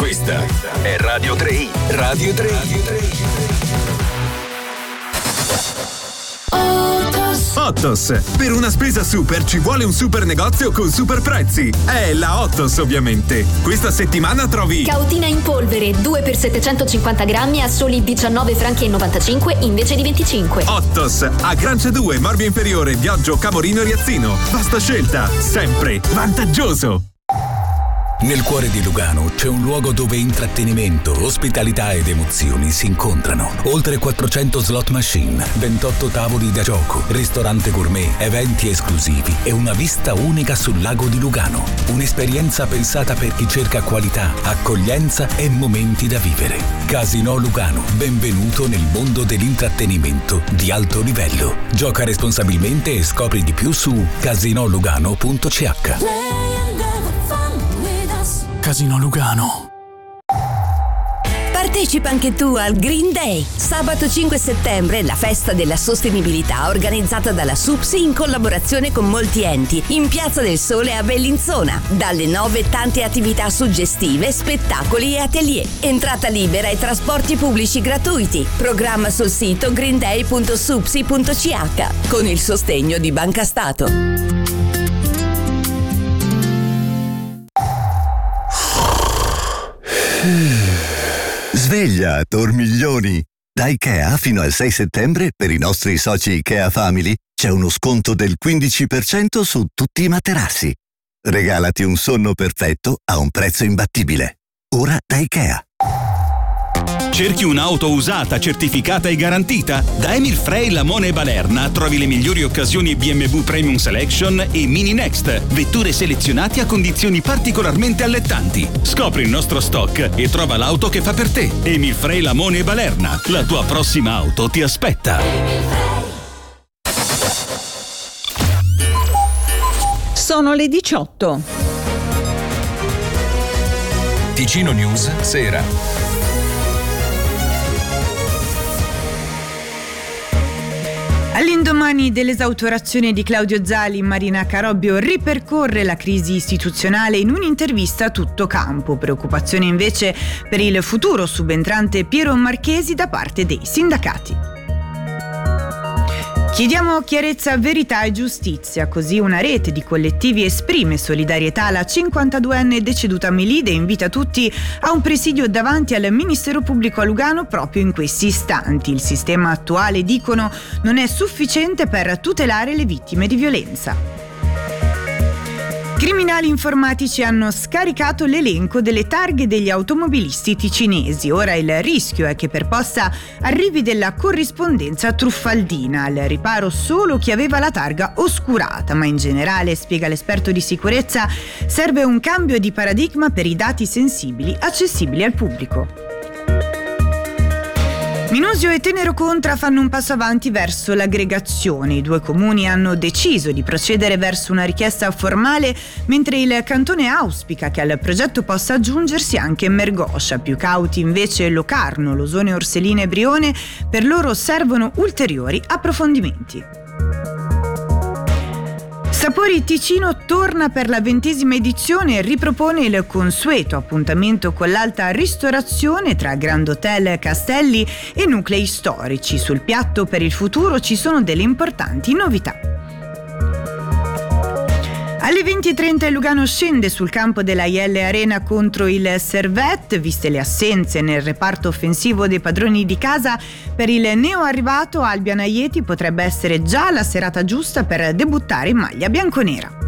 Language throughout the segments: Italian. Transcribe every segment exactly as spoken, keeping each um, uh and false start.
Questa è Radio tre i. Radio tre i. Ottos. Per una spesa super ci vuole un super negozio con super prezzi. È la Ottos, ovviamente. Questa settimana trovi Cautina in polvere due per settecentocinquanta grammi a soli diciannove franchi e novantacinque invece di venticinque. Ottos. A Grancia due, Morbia Inferiore, Viaggio Cavorino Riazzino. Vasta scelta, sempre vantaggioso. Nel cuore di Lugano c'è un luogo dove intrattenimento, ospitalità ed emozioni si incontrano. Oltre quattrocento slot machine, ventotto tavoli da gioco, ristorante gourmet, eventi esclusivi e una vista unica sul lago di Lugano. Un'esperienza pensata per chi cerca qualità, accoglienza e momenti da vivere. Casino Lugano, benvenuto nel mondo dell'intrattenimento di alto livello. Gioca responsabilmente e scopri di più su casino lugano punto c h. Casino Lugano. Partecipa anche tu al Green Day. Sabato cinque settembre, la festa della sostenibilità organizzata dalla SUPSI in collaborazione con molti enti in Piazza del Sole a Bellinzona. Dalle nove tante attività suggestive, spettacoli e atelier. Entrata libera e trasporti pubblici gratuiti. Programma sul sito greenday punto supsi punto c h con il sostegno di Banca Stato. Sveglia, dormiglioni! Da IKEA fino al sei settembre per i nostri soci IKEA Family c'è uno sconto del quindici per cento su tutti i materassi. Regalati un sonno perfetto a un prezzo imbattibile. Ora da IKEA. Cerchi un'auto usata, certificata e garantita? Da Emil Frey, Lamone e Balerna trovi le migliori occasioni B M W Premium Selection e Mini Next, vetture selezionate a condizioni particolarmente allettanti. Scopri il nostro stock e trova l'auto che fa per te. Emil Frey, Lamone e Balerna, la tua prossima auto ti aspetta. Sono le diciotto. Ticino News, sera. All'indomani dell'esautorazione di Claudio Zali, Marina Carobbio ripercorre la crisi istituzionale in un'intervista a tutto campo. Preoccupazione invece per il futuro subentrante Piero Marchesi da parte dei sindacati. Chiediamo chiarezza, verità e giustizia, così una rete di collettivi esprime solidarietà alla cinquantaduenne deceduta Melide e invita tutti a un presidio davanti al Ministero Pubblico a Lugano proprio in questi istanti. Il sistema attuale, dicono, non è sufficiente per tutelare le vittime di violenza. Criminali informatici hanno scaricato l'elenco delle targhe degli automobilisti ticinesi. Ora il rischio è che per posta arrivi della corrispondenza truffaldina. Al riparo solo chi aveva la targa oscurata, ma in generale, spiega l'esperto di sicurezza, serve un cambio di paradigma per i dati sensibili accessibili al pubblico. Minusio e Tenero Contra fanno un passo avanti verso l'aggregazione. I due comuni hanno deciso di procedere verso una richiesta formale, mentre il cantone auspica che al progetto possa aggiungersi anche Mergoscia. Più cauti invece Locarno, Losone, Orselina e Brione. Per loro servono ulteriori approfondimenti. Sapori Ticino torna per la ventesima edizione e ripropone il consueto appuntamento con l'alta ristorazione tra Grand Hotel, castelli e nuclei storici. Sul piatto per il futuro ci sono delle importanti novità. Alle venti e trenta il Lugano scende sul campo della I L Arena contro il Servette. Viste le assenze nel reparto offensivo dei padroni di casa, per il neoarrivato Albian Aieti potrebbe essere già la serata giusta per debuttare in maglia bianconera.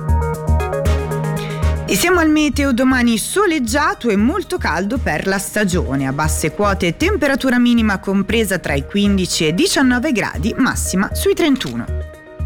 E siamo al meteo, domani soleggiato e molto caldo per la stagione. A basse quote temperatura minima compresa tra i quindici e i diciannove gradi, massima sui trentuno.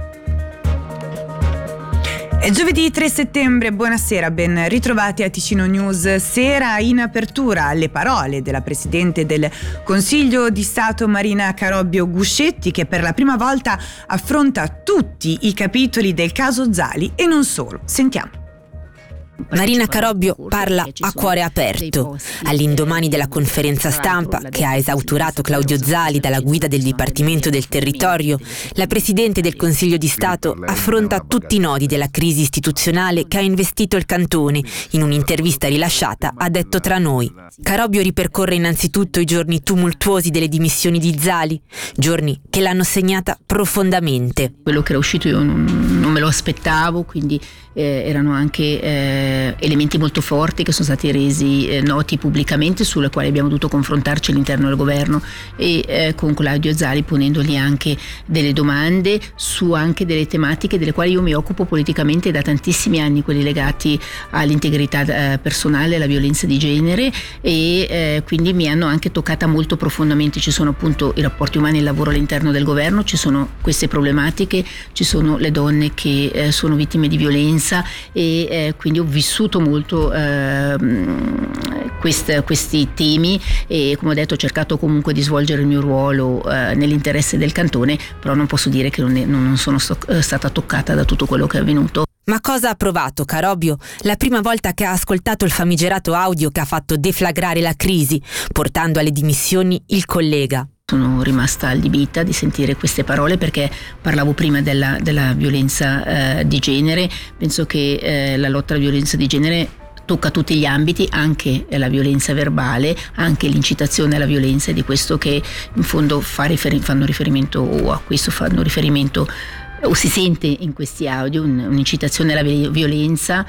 È giovedì tre settembre, buonasera, ben ritrovati a Ticino News Sera. In apertura alle parole della Presidente del Consiglio di Stato Marina Carobbio Guscetti, che per la prima volta affronta tutti i capitoli del caso Zali e non solo. Sentiamo. Marina Carobbio parla a cuore aperto. All'indomani della conferenza stampa che ha esautorato Claudio Zali dalla guida del Dipartimento del Territorio, la Presidente del Consiglio di Stato affronta tutti i nodi della crisi istituzionale che ha investito il cantone. In un'intervista rilasciata ha detto: tra noi. Carobbio ripercorre innanzitutto i giorni tumultuosi delle dimissioni di Zali, giorni che l'hanno segnata profondamente. Quello che era uscito io non, non me lo aspettavo, quindi eh, erano anche eh, elementi molto forti che sono stati resi eh, noti pubblicamente, sulle quali abbiamo dovuto confrontarci all'interno del governo e eh, con Claudio Zali, ponendogli anche delle domande su anche delle tematiche delle quali io mi occupo politicamente da tantissimi anni, quelli legati all'integrità eh, personale, alla violenza di genere, e eh, quindi mi hanno anche toccata molto profondamente. Ci sono appunto i rapporti umani e il lavoro all'interno del governo, ci sono queste problematiche, ci sono le donne che eh, sono vittime di violenza e eh, quindi ho vissuto molto eh, quest, questi temi e, come ho detto, ho cercato comunque di svolgere il mio ruolo eh, nell'interesse del cantone, però non posso dire che non, è, non sono sto, eh, stata toccata da tutto quello che è avvenuto. Ma cosa ha provato Carobbio la prima volta che ha ascoltato il famigerato audio che ha fatto deflagrare la crisi, portando alle dimissioni il collega? Sono rimasta allibita di sentire queste parole, perché parlavo prima della, della violenza eh, di genere. Penso che eh, la lotta alla violenza di genere tocca tutti gli ambiti, anche la violenza verbale, anche l'incitazione alla violenza, di questo che in fondo fa riferi- fanno riferimento o a questo fanno riferimento o si sente in questi audio, un, un'incitazione alla violenza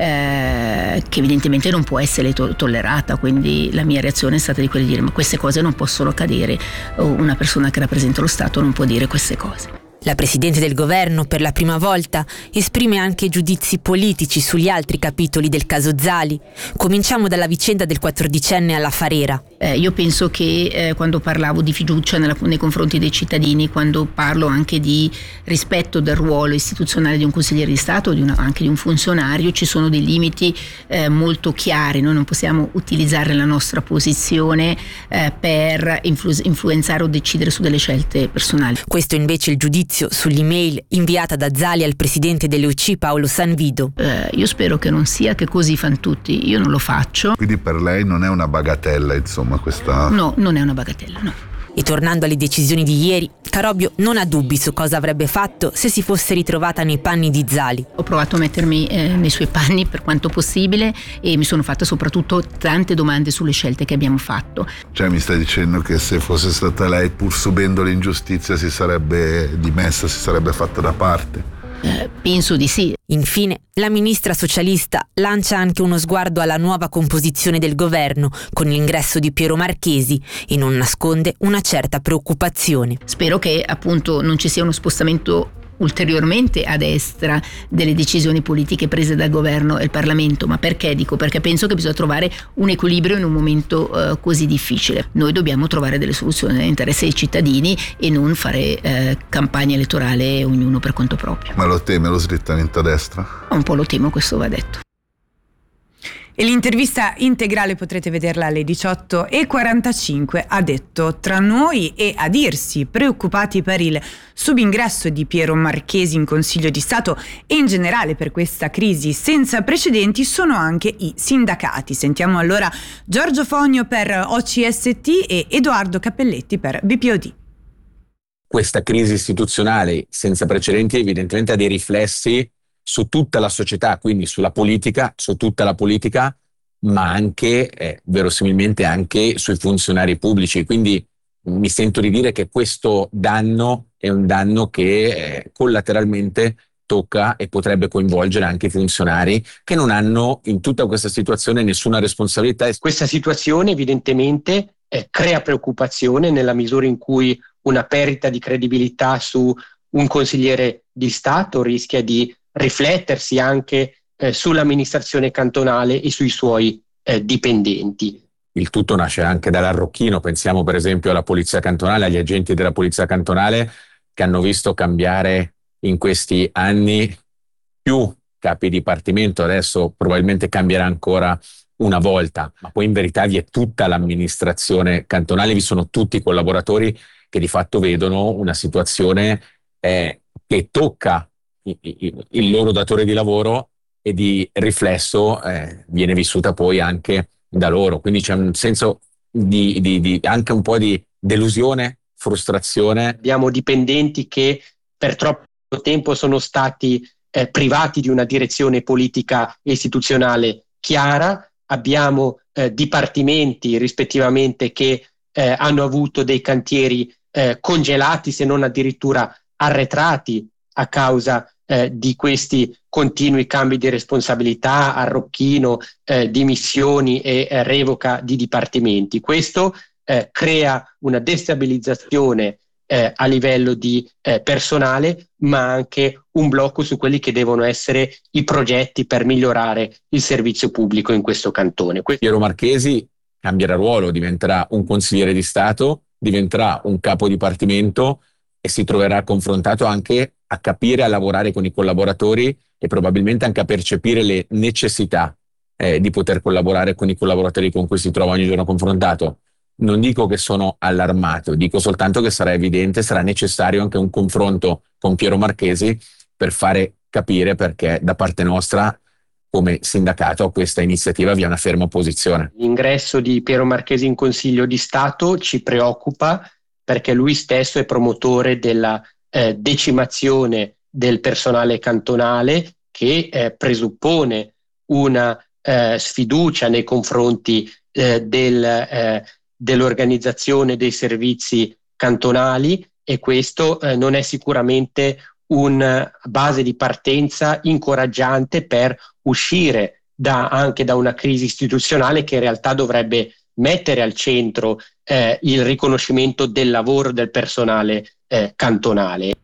eh, che evidentemente non può essere to- tollerata. Quindi la mia reazione è stata di quella di dire: ma queste cose non possono accadere, o una persona che rappresenta lo Stato non può dire queste cose. La Presidente del Governo, per la prima volta, esprime anche giudizi politici sugli altri capitoli del caso Zali. Cominciamo dalla vicenda del quattordicenne alla Farera. Eh, io penso che eh, quando parlavo di fiducia nella, nei confronti dei cittadini, quando parlo anche di rispetto del ruolo istituzionale di un consigliere di Stato, di una, anche di un funzionario, ci sono dei limiti eh, molto chiari. Noi non possiamo utilizzare la nostra posizione eh, per influ- influenzare o decidere su delle scelte personali. Questo invece è il giudizio sull'email inviata da Zali al presidente delle U C I Paolo Sanvido. Eh, io spero che non sia che così fan tutti, io non lo faccio. Quindi per lei non è una bagatella, insomma, questa... No, non è una bagatella, no. E tornando alle decisioni di ieri, Carobbio non ha dubbi su cosa avrebbe fatto se si fosse ritrovata nei panni di Zali. Ho provato a mettermi eh, nei suoi panni per quanto possibile e mi sono fatta soprattutto tante domande sulle scelte che abbiamo fatto. Cioè mi stai dicendo che se fosse stata lei, pur subendo l'ingiustizia, si sarebbe dimessa, si sarebbe fatta da parte? Eh, penso di sì. Infine, la ministra socialista lancia anche uno sguardo alla nuova composizione del governo con l'ingresso di Piero Marchesi e non nasconde una certa preoccupazione. Spero che appunto non ci sia uno spostamento ulteriormente a destra delle decisioni politiche prese dal governo e il Parlamento. Ma perché dico? Perché penso che bisogna trovare un equilibrio in un momento uh, così difficile. Noi dobbiamo trovare delle soluzioni nell'interesse dei cittadini e non fare uh, campagna elettorale ognuno per conto proprio. Ma lo teme lo slittamento a destra? Un po' lo temo, questo va detto. E l'intervista integrale potrete vederla alle diciotto e quarantacinque. Ha detto: tra noi e a dirsi preoccupati per il subingresso di Piero Marchesi in Consiglio di Stato e in generale per questa crisi senza precedenti sono anche i sindacati. Sentiamo allora Giorgio Fogno per O C S T e Edoardo Cappelletti per B P O D. Questa crisi istituzionale senza precedenti evidentemente ha dei riflessi su tutta la società, quindi sulla politica, su tutta la politica, ma anche, eh, verosimilmente, anche sui funzionari pubblici. Quindi mi sento di dire che questo danno è un danno che eh, collateralmente tocca e potrebbe coinvolgere anche i funzionari che non hanno in tutta questa situazione nessuna responsabilità. Questa situazione evidentemente eh, crea preoccupazione nella misura in cui una perdita di credibilità su un consigliere di Stato rischia di riflettersi anche eh, sull'amministrazione cantonale e sui suoi eh, dipendenti. Il tutto nasce anche dall'arrocchino, pensiamo per esempio alla polizia cantonale, agli agenti della polizia cantonale che hanno visto cambiare in questi anni più capi dipartimento, adesso probabilmente cambierà ancora una volta, ma poi in verità vi è tutta l'amministrazione cantonale, vi sono tutti i collaboratori che di fatto vedono una situazione eh, che tocca il loro datore di lavoro e di riflesso eh, viene vissuta poi anche da loro. Quindi c'è un senso di, di, di anche un po' di delusione, frustrazione. Abbiamo dipendenti che per troppo tempo sono stati eh, privati di una direzione politica e istituzionale chiara. Abbiamo eh, dipartimenti rispettivamente che eh, hanno avuto dei cantieri eh, congelati, se non addirittura arretrati, a causa eh, di questi continui cambi di responsabilità, arrocchino, eh, dimissioni e eh, revoca di dipartimenti. Questo eh, crea una destabilizzazione eh, a livello di eh, personale, ma anche un blocco su quelli che devono essere i progetti per migliorare il servizio pubblico in questo cantone. Piero Marchesi cambierà ruolo, diventerà un consigliere di Stato, diventerà un capo dipartimento e si troverà confrontato anche a capire, a lavorare con i collaboratori e probabilmente anche a percepire le necessità eh, di poter collaborare con i collaboratori con cui si trova ogni giorno confrontato. Non dico che sono allarmato, dico soltanto che sarà evidente, sarà necessario anche un confronto con Piero Marchesi per fare capire perché da parte nostra, come sindacato, a questa iniziativa vi è una ferma opposizione. L'ingresso di Piero Marchesi in Consiglio di Stato ci preoccupa perché lui stesso è promotore della eh, decimazione del personale cantonale che eh, presuppone una eh, sfiducia nei confronti eh, del, eh, dell'organizzazione dei servizi cantonali, e questo eh, non è sicuramente una base di partenza incoraggiante per uscire da, anche da una crisi istituzionale che in realtà dovrebbe mettere al centro eh, il riconoscimento del lavoro del personale eh, cantonale.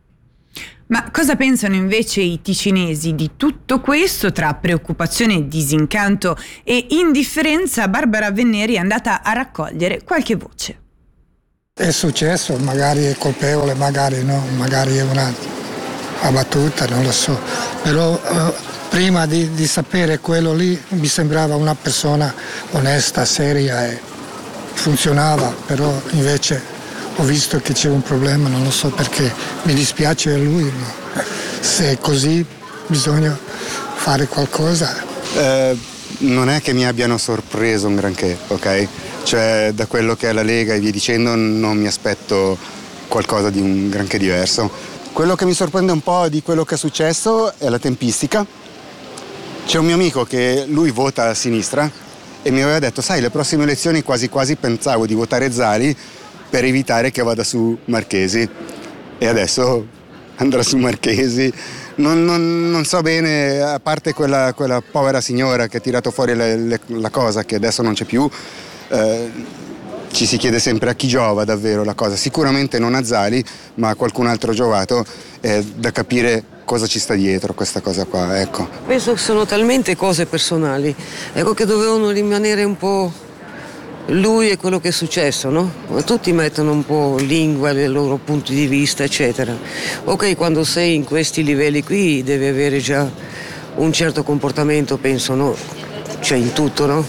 Ma cosa pensano invece i ticinesi di tutto questo? Tra preoccupazione, disincanto e indifferenza, Barbara Venneri è andata a raccogliere qualche voce. È successo, magari è colpevole, magari no, magari è una, una battuta, non lo so, però uh, prima di, di sapere quello lì mi sembrava una persona onesta, seria e funzionava, però invece ho visto che c'è un problema, non lo so perché, mi dispiace a lui, ma se è così bisogna fare qualcosa. Eh, non è che mi abbiano sorpreso un granché, ok? Cioè da quello che è la Lega e via dicendo non mi aspetto qualcosa di un granché diverso. Quello che mi sorprende un po' di quello che è successo è la tempistica. C'è un mio amico che lui vota a sinistra e mi aveva detto, sai, le prossime elezioni quasi quasi pensavo di votare Zali per evitare che vada su Marchesi, e adesso andrà su Marchesi. Non, non, non so bene, a parte quella, quella povera signora che ha tirato fuori le, le, la cosa che adesso non c'è più, eh, ci si chiede sempre a chi giova davvero la cosa. Sicuramente non a Zali, ma a qualcun altro giovato, è da capire cosa ci sta dietro questa cosa qua, ecco. Penso che sono talmente cose personali, ecco, che dovevano rimanere un po' lui e quello che è successo, no? Tutti mettono un po' lingua dei loro punti di vista, eccetera. Ok, quando sei in questi livelli qui devi avere già un certo comportamento, penso, no? Cioè in tutto, no?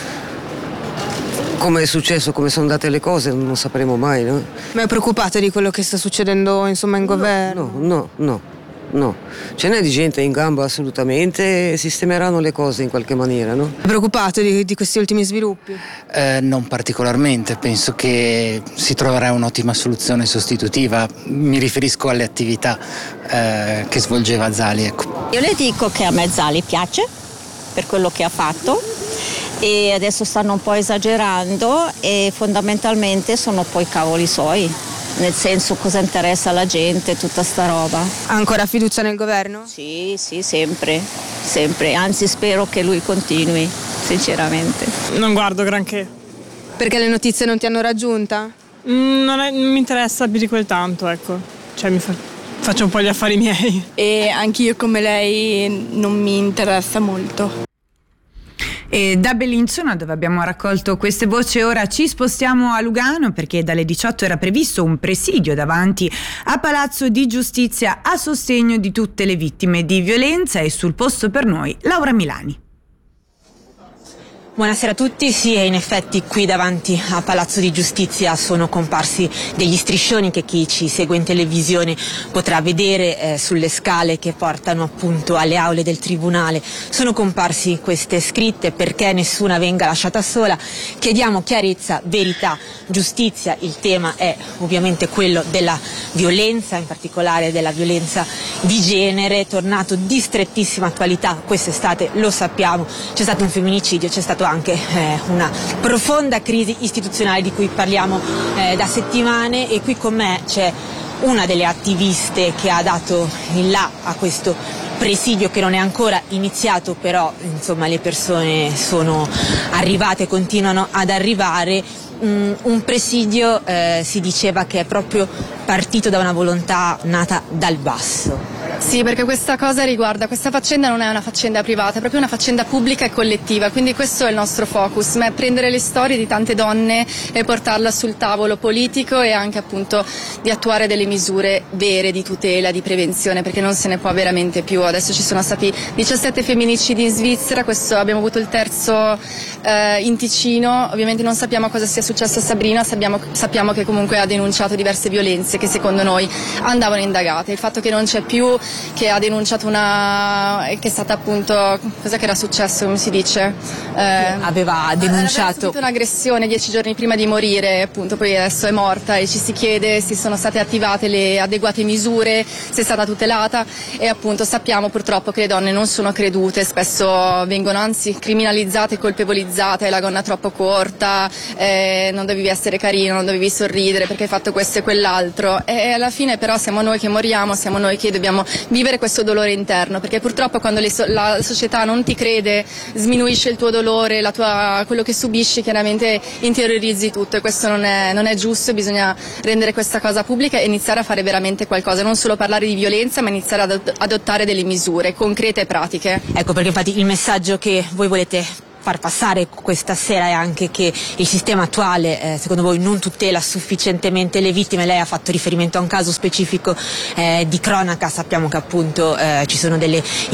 Come è successo, come sono andate le cose, non lo sapremo mai, no? Ma è preoccupato di quello che sta succedendo, insomma, in no, governo? No, no, no. No, ce n'è di gente in gamba assolutamente, sistemeranno le cose in qualche maniera, no? È preoccupato di, di questi ultimi sviluppi? Eh, non particolarmente, penso che si troverà un'ottima soluzione sostitutiva, mi riferisco alle attività eh, che svolgeva Zali, ecco. Io le dico che a me Zali piace per quello che ha fatto e adesso stanno un po' esagerando e fondamentalmente sono poi cavoli suoi. Nel senso, cosa interessa alla gente tutta sta roba. Ha ancora fiducia nel governo? Sì, sì, sempre, sempre, anzi spero che lui continui, sinceramente. Non guardo granché. Perché le notizie non ti hanno raggiunta? Mm, non, è, non mi interessa più di quel tanto, ecco, cioè mi fa, faccio un po' gli affari miei. E anch'io come lei non mi interessa molto. E da Bellinzona, dove abbiamo raccolto queste voci, ora ci spostiamo a Lugano, perché dalle diciotto era previsto un presidio davanti a Palazzo di Giustizia a sostegno di tutte le vittime di violenza, e sul posto per noi Laura Milani. Buonasera a tutti, sì, e in effetti qui davanti a Palazzo di Giustizia sono comparsi degli striscioni che chi ci segue in televisione potrà vedere eh, sulle scale che portano appunto alle aule del Tribunale. Sono comparsi queste scritte: perché nessuna venga lasciata sola, chiediamo chiarezza, verità, giustizia. Il tema è ovviamente quello della violenza, in particolare della violenza di genere, tornato di strettissima attualità quest'estate, lo sappiamo, c'è stato un femminicidio, c'è stato anche eh, una profonda crisi istituzionale di cui parliamo eh, da settimane, e qui con me c'è una delle attiviste che ha dato il là a questo presidio che non è ancora iniziato, però insomma le persone sono arrivate, continuano ad arrivare. Mm, un presidio eh, si diceva che è proprio partito da una volontà nata dal basso. Sì, perché questa cosa riguarda, questa faccenda non è una faccenda privata, è proprio una faccenda pubblica e collettiva, quindi questo è il nostro focus, ma è prendere le storie di tante donne e portarla sul tavolo politico e anche appunto di attuare delle misure vere di tutela, di prevenzione, perché non se ne può veramente più. Adesso ci sono stati diciassette femminicidi in Svizzera, questo abbiamo avuto il terzo eh, in Ticino, ovviamente non sappiamo cosa sia successo a Sabrina, sappiamo, sappiamo che comunque ha denunciato diverse violenze che secondo noi andavano indagate. Il fatto che non c'è più, che ha denunciato una, che è stata appunto, cosa che era successo, come si dice? Eh, aveva denunciato aveva un'aggressione dieci giorni prima di morire, appunto poi adesso è morta e ci si chiede se sono state attivate le adeguate misure, se è stata tutelata, e appunto sappiamo purtroppo che le donne non sono credute, spesso vengono anzi criminalizzate e colpevolizzate: la gonna troppo corta, eh, non dovevi essere carino, non dovevi sorridere perché hai fatto questo e quell'altro, e alla fine però siamo noi che moriamo, siamo noi che dobbiamo vivere questo dolore interno, perché purtroppo quando le so- la società non ti crede, sminuisce il tuo dolore, la tua, quello che subisci, chiaramente interiorizzi tutto, e questo non è, non è giusto. Bisogna rendere questa cosa pubblica e iniziare a fare veramente qualcosa, non solo parlare di violenza, ma iniziare ad adott- adottare delle misure concrete e pratiche. Ecco perché infatti il messaggio che voi volete far passare questa sera è anche che il sistema attuale eh, secondo voi non tutela sufficientemente le vittime. Lei ha fatto riferimento a un caso specifico eh, di cronaca, sappiamo che appunto eh, ci sono delle